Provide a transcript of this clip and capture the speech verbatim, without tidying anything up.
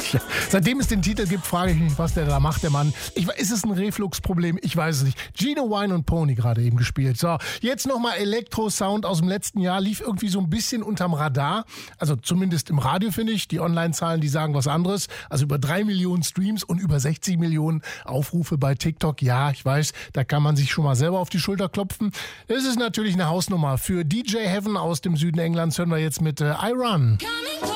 Tja, seitdem es den Titel gibt, frage ich mich, was der da macht, der Mann. Ich, ist es ein Refluxproblem? Ich weiß es nicht. Gino Wine und Pony gerade eben gespielt. So, jetzt nochmal Elektro-Sound aus dem letzten Jahr. Lief irgendwie so ein bisschen unterm Radar. Also zumindest im Radio, finde ich. Die Online-Zahlen, die sagen was anderes. Also über drei Millionen Streams und über sechzig Millionen Aufrufe bei TikTok. Ja, ich weiß, da kann man sich schon mal selber auf die Schulter klopfen. Das ist natürlich eine Hausnummer. Für D J Heaven aus dem Süden Englands hören wir jetzt mit äh, I Run. Coming